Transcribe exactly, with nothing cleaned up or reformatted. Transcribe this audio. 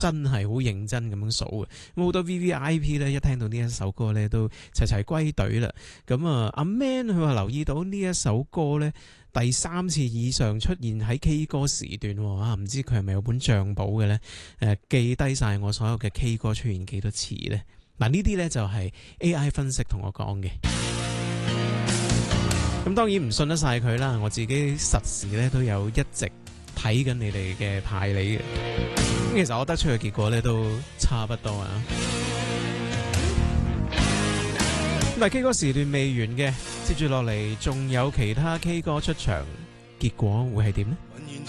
真係好認真咁樣數嘅。咁好多 V V I P 咧，一聽到呢一首歌咧，都齊齊歸隊啦。咁啊，阿 Man 佢話留意到呢一首歌咧，第三次以上出現喺 K 歌時段喎，啊唔知佢係咪有本帳簿嘅咧？誒記低晒我所有嘅 K 歌出現幾多次咧？嗱呢啲咧就係 A I 分析同我講嘅。咁當然唔信得晒佢啦，我自己實時咧都有一直睇緊你哋嘅派理嘅。咁其實我得出嘅結果咧都差不多啊。咁但係 K 歌時段未完嘅，接住落嚟仲有其他 K 歌出場，結果會係點呢？